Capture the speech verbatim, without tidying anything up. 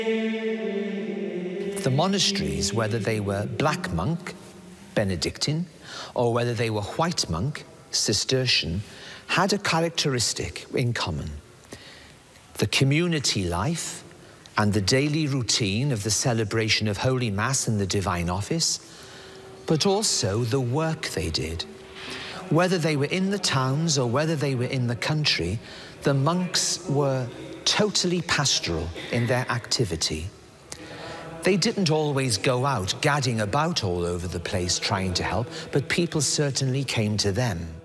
The monasteries, whether they were black monk, Benedictine, or whether they were white monk, Cistercian, had a characteristic in common. The community life and the daily routine of the celebration of Holy Mass and the Divine Office, but also the work they did. Whether they were in the towns or whether they were in the country, the monks were totally pastoral in their activity. They didn't always go out gadding about all over the place trying to help, but people certainly came to them.